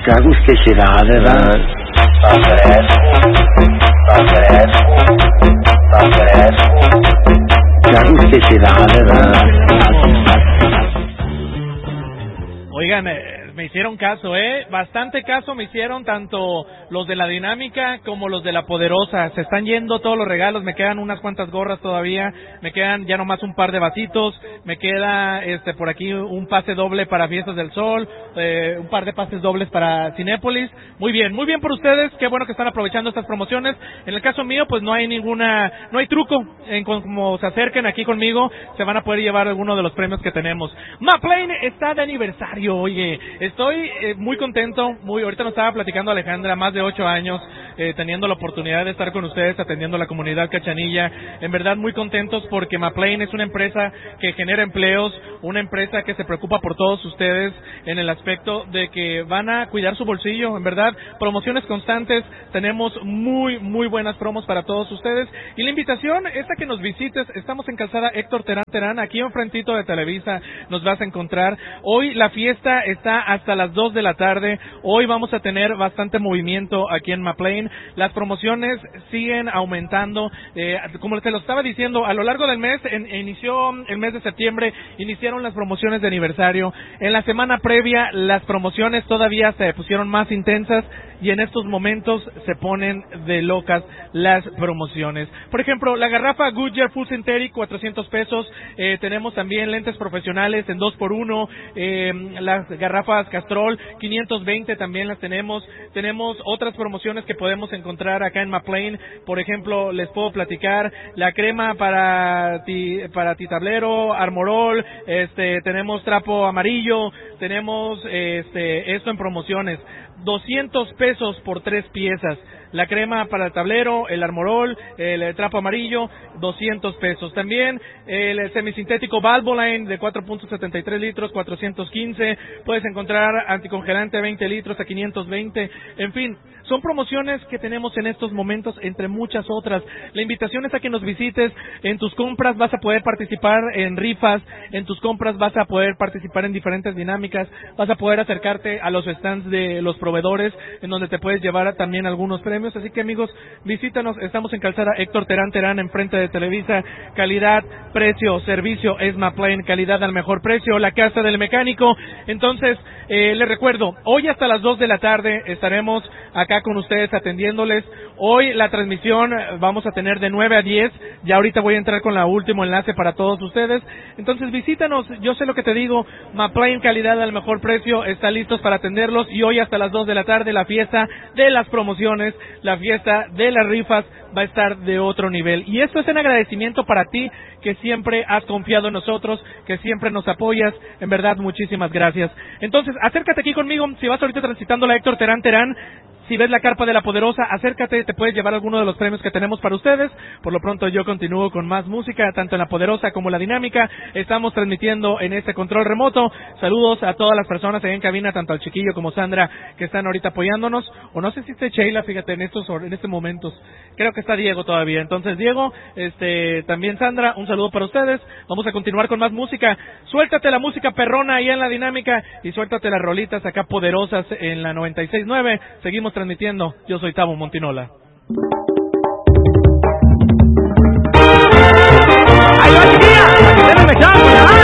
Caguste Girada, Caguste Girada. Oigan, me hicieron caso, bastante caso me hicieron tanto los de la dinámica como los de la poderosa. Se están yendo todos los regalos, me quedan unas cuantas gorras todavía, me quedan ya nomás un par de vasitos, me queda por aquí un pase doble para Fiestas del Sol, un par de pases dobles para Cinépolis. Muy bien por ustedes, qué bueno que están aprovechando estas promociones. En el caso mío, pues no hay truco, como se acerquen aquí conmigo, se van a poder llevar alguno de los premios que tenemos. McLean está de aniversario. Oye, estoy muy contento, ahorita nos estaba platicando Alejandra, más de 8 años teniendo la oportunidad de estar con ustedes, atendiendo a la comunidad cachanilla, en verdad muy contentos porque McLean es una empresa que genera empleos, una empresa que se preocupa por todos ustedes en el aspecto de que van a cuidar su bolsillo, en verdad, promociones constantes, tenemos muy buenas promos para todos ustedes, y la invitación es a que nos visites. Estamos en Calzada Héctor Terán, aquí enfrentito de Televisa, nos vas a encontrar. Hoy la fiesta está hasta las 2 de la tarde. Hoy vamos a tener bastante movimiento aquí en McLean. Las promociones siguen aumentando. Como te lo estaba diciendo, a lo largo del mes, inició el mes de septiembre, iniciaron las promociones de aniversario. En la semana previa, las promociones todavía se pusieron más intensas y en estos momentos se ponen de locas las promociones. Por ejemplo, la garrafa Goodyear Full Synthetic, 400 pesos. Tenemos también lentes profesionales en 2x1. Las garrafas Castrol, 520 también las tenemos. Tenemos otras promociones que podemos encontrar acá en McLean. Por ejemplo, les puedo platicar la crema para ti tablero, Armorol, tenemos trapo amarillo, tenemos esto en promociones. 200 pesos por 3 piezas. La crema para el tablero, el Armorol, el trapo amarillo, 200 pesos. También el semisintético Valvoline de 4.73 litros, 415. Puedes encontrar anticongelante 20 litros a 520. En fin, son promociones que tenemos en estos momentos, entre muchas otras. La invitación es a que nos visites. En tus compras vas a poder participar en rifas, en tus compras vas a poder participar en diferentes dinámicas, vas a poder acercarte a los stands de los proveedores, en donde te puedes llevar también algunos premios. Así que, amigos, visítanos. Estamos en Calzada Héctor Terán, enfrente de Televisa. Calidad, precio, servicio es McLean. Calidad al mejor precio. La casa del mecánico. Entonces, les recuerdo, hoy hasta las 2 de la tarde estaremos acá con ustedes atendiéndoles. Hoy la transmisión vamos a tener de 9 a 10. Ya ahorita voy a entrar con la último enlace para todos ustedes. Entonces, visítanos. Yo sé lo que te digo. McLean, calidad al mejor precio. Está listos para atenderlos. Y hoy hasta las 2 de la tarde, la fiesta de las promociones, la fiesta de las rifas va a estar de otro nivel. Y esto es en agradecimiento para ti, que siempre has confiado en nosotros, que siempre nos apoyas. En verdad, muchísimas gracias. Entonces, acércate aquí conmigo. Si vas ahorita transitando la Héctor Terán, si ves la carpa de la poderosa, acércate, te puedes llevar alguno de los premios que tenemos para ustedes. Por lo pronto yo continúo con más música, tanto en la poderosa como la dinámica. Estamos transmitiendo en este control remoto. Saludos a todas las personas ahí en cabina, tanto al chiquillo como Sandra, que están ahorita apoyándonos. O no sé si esté Sheila, fíjate, en estos momentos. Creo que está Diego todavía. Entonces, Diego, también Sandra, un saludo para ustedes. Vamos a continuar con más música. Suéltate la música perrona ahí en la dinámica y suéltate las rolitas acá poderosas en la 96.9. Seguimos transmitiendo. Yo soy Tavo Montinola. ¡Ahí va, chiquilla! ¡Para que te me